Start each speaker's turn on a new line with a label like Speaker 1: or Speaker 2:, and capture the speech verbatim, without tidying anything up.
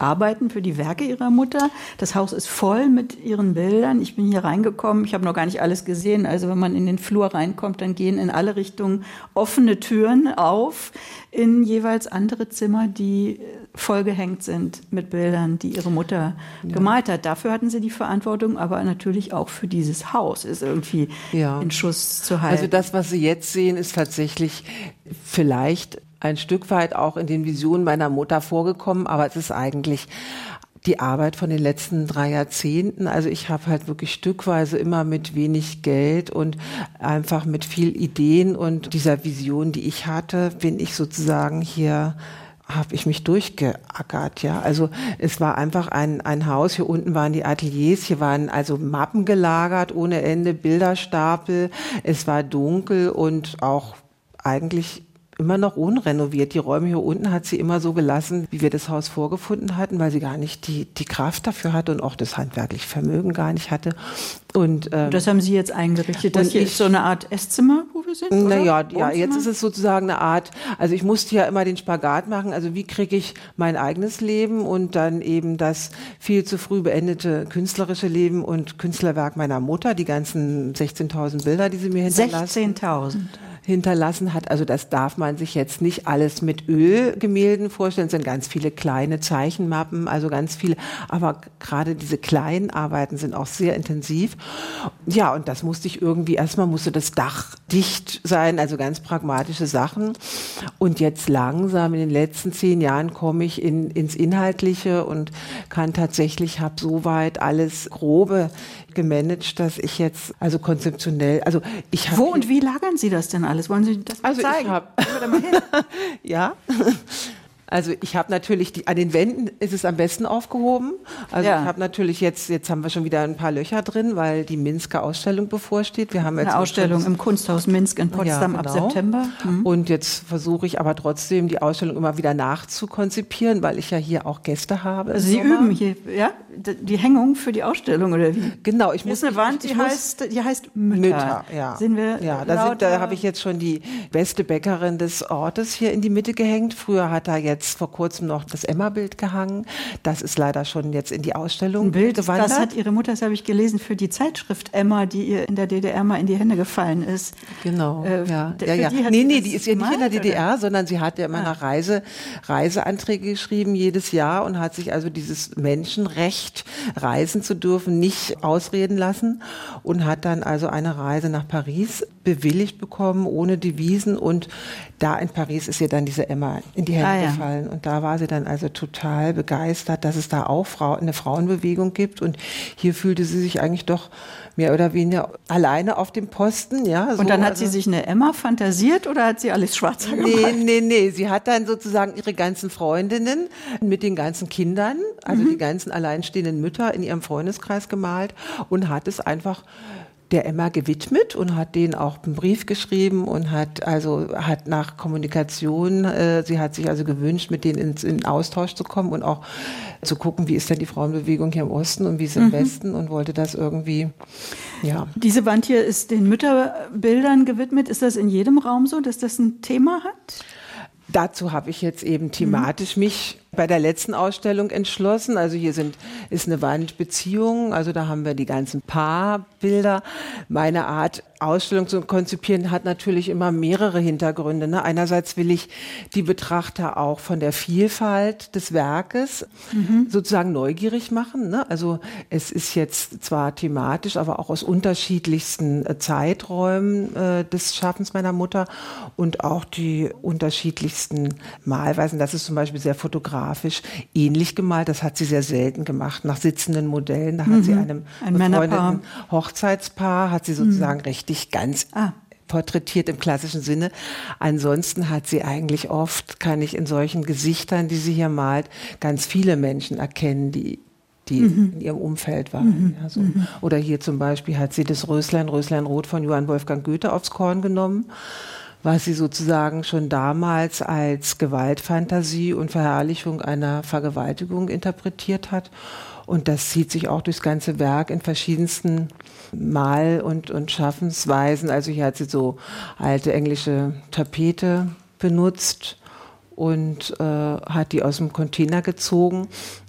Speaker 1: Arbeiten, für die Werke ihrer Mutter. Das Haus ist voll mit ihren Bildern. Ich bin hier reingekommen, ich habe noch gar nicht alles gesehen. Also wenn man in den Flur reinkommt, dann gehen in alle Richtungen offene Türen auf in jeweils andere Zimmer, die vollgehängt sind mit Bildern, die ihre Mutter ja. gemalt hat. Dafür hatten sie die Verantwortung, aber natürlich auch für dieses Haus ist irgendwie ja. in Schuss zu halten.
Speaker 2: Also das, was Sie jetzt sehen, ist tatsächlich vielleicht ein Stück weit auch in den Visionen meiner Mutter vorgekommen, aber es ist eigentlich die Arbeit von den letzten drei Jahrzehnten. Also ich habe halt wirklich stückweise immer mit wenig Geld und einfach mit viel Ideen und dieser Vision, die ich hatte, bin ich sozusagen hier habe ich mich durchgeackert, ja. Also es war einfach ein, ein Haus, hier unten waren die Ateliers, hier waren also Mappen gelagert ohne Ende, Bilderstapel, es war dunkel und auch eigentlich immer noch unrenoviert. Die Räume hier unten hat sie immer so gelassen, wie wir das Haus vorgefunden hatten, weil sie gar nicht die, die Kraft dafür hatte und auch das handwerkliche Vermögen gar nicht hatte. Und, ähm,
Speaker 1: das haben Sie jetzt eingerichtet. Das hier
Speaker 2: ich,
Speaker 1: ist so eine Art Esszimmer, wo wir sind?
Speaker 2: Naja, ja, jetzt ist es sozusagen eine Art, also ich musste ja immer den Spagat machen, also wie kriege ich mein eigenes Leben und dann eben das viel zu früh beendete künstlerische Leben und Künstlerwerk meiner Mutter, die ganzen sechzehntausend Bilder, die sie mir hinterlassen.
Speaker 1: sechzehntausend
Speaker 2: hinterlassen hat. Also das darf man sich jetzt nicht alles mit Ölgemälden vorstellen. Es sind ganz viele kleine Zeichenmappen, also ganz viele. Aber gerade diese kleinen Arbeiten sind auch sehr intensiv. Ja, und das musste ich irgendwie, erstmal musste das Dach dicht sein, also ganz pragmatische Sachen. Und jetzt langsam in den letzten zehn Jahren komme ich in, ins Inhaltliche und kann tatsächlich, habe soweit alles Grobe gemanagt, dass ich jetzt also konzeptionell, also ich habe...
Speaker 1: Wo und wie lagern Sie das denn alles? Wollen Sie das mal
Speaker 2: also
Speaker 1: zeigen?
Speaker 2: Ich hab, ja, also ich habe natürlich, die, an den Wänden ist es am besten aufgehoben. Also ja. ich habe natürlich jetzt, jetzt haben wir schon wieder ein paar Löcher drin, weil die Minsker Ausstellung bevorsteht. Wir haben jetzt
Speaker 1: eine Ausstellung im Kunsthaus Minsk in Potsdam ja, genau. ab September.
Speaker 2: Mhm. Und jetzt versuche ich aber trotzdem, die Ausstellung immer wieder nachzukonzipieren, weil ich ja hier auch Gäste habe.
Speaker 1: Also Sie üben hier, ja, die Hängung für die Ausstellung oder wie?
Speaker 2: Genau, ich
Speaker 1: hier
Speaker 2: muss
Speaker 1: ist eine Wand, die heißt, die heißt Mütter.
Speaker 2: Mütter, ja.
Speaker 1: Sehen wir
Speaker 2: ja, da, sind, da habe ich jetzt schon die beste Bäckerin des Ortes hier in die Mitte gehängt. Früher hat da jetzt vor kurzem noch das Emma-Bild gehangen. Das ist leider schon jetzt in die Ausstellung
Speaker 1: Ein Bild,
Speaker 2: gewandert.
Speaker 1: Das hat Ihre Mutter, das habe ich gelesen, für die Zeitschrift Emma, die ihr in der D D R mal in die Hände gefallen ist.
Speaker 2: Genau,
Speaker 1: äh,
Speaker 2: ja.
Speaker 1: d-
Speaker 2: ja, ja.
Speaker 1: Die
Speaker 2: nee, nee, die ist ja nicht in der D D R,
Speaker 1: oder?
Speaker 2: sondern sie hat ja immer ah. Reise, Reiseanträge geschrieben jedes Jahr und hat sich also dieses Menschenrecht, reisen zu dürfen, nicht ausreden lassen und hat dann also eine Reise nach Paris bewilligt bekommen, ohne Devisen, und da in Paris ist ihr dann diese Emma in die Hände
Speaker 1: ah, ja.
Speaker 2: gefallen und da war sie dann also total begeistert, dass es da auch Frau, eine Frauenbewegung gibt, und hier fühlte sie sich eigentlich doch mehr oder weniger alleine auf dem Posten. Ja, so.
Speaker 1: Und dann hat
Speaker 2: also,
Speaker 1: sie sich eine Emma fantasiert oder hat sie alles schwarzer
Speaker 2: nee,
Speaker 1: gemalt?
Speaker 2: Nee, nee, sie hat dann sozusagen ihre ganzen Freundinnen mit den ganzen Kindern, also mhm. die ganzen alleinstehenden Mütter in ihrem Freundeskreis gemalt und hat es einfach der Emma gewidmet und hat denen auch einen Brief geschrieben und hat also hat nach Kommunikation, äh, sie hat sich also gewünscht, mit denen ins, in Austausch zu kommen und auch zu gucken, wie ist denn die Frauenbewegung hier im Osten und wie ist es im mhm. Westen, und wollte das irgendwie, ja.
Speaker 1: Diese Wand hier ist den Mütterbildern gewidmet. Ist das in jedem Raum so, dass das ein Thema hat?
Speaker 2: Dazu habe ich jetzt eben thematisch mhm. mich bei der letzten Ausstellung entschlossen. Also hier sind, ist eine Wand Beziehungen, also da haben wir die ganzen Paarbilder. Meine Art, Ausstellung zu konzipieren, hat natürlich immer mehrere Hintergründe. Ne? Einerseits will ich die Betrachter auch von der Vielfalt des Werkes mhm. sozusagen neugierig machen. Ne? Also es ist jetzt zwar thematisch, aber auch aus unterschiedlichsten äh, Zeiträumen äh, des Schaffens meiner Mutter und auch die unterschiedlichsten Malweisen. Das ist zum Beispiel sehr fotografisch ähnlich gemalt. Das hat sie sehr selten gemacht, nach sitzenden Modellen. Da mhm. hat sie einem
Speaker 1: Ein
Speaker 2: befreundeten Hochzeitspaar, hat sie sozusagen mhm. richtig ganz
Speaker 1: ah.
Speaker 2: porträtiert im klassischen Sinne. Ansonsten hat sie eigentlich oft, kann ich in solchen Gesichtern, die sie hier malt, ganz viele Menschen erkennen, die die mhm. in ihrem Umfeld waren.
Speaker 1: Mhm.
Speaker 2: Ja, so.
Speaker 1: Mhm.
Speaker 2: Oder hier zum Beispiel hat sie das Röslein, Röslein Rot von Johann Wolfgang Goethe aufs Korn genommen, was sie sozusagen schon damals als Gewaltfantasie und Verherrlichung einer Vergewaltigung interpretiert hat. Und das zieht sich auch durchs ganze Werk in verschiedensten Mal- und, und Schaffensweisen. Also hier hat sie so alte englische Tapete benutzt und äh, hat die aus dem Container gezogen.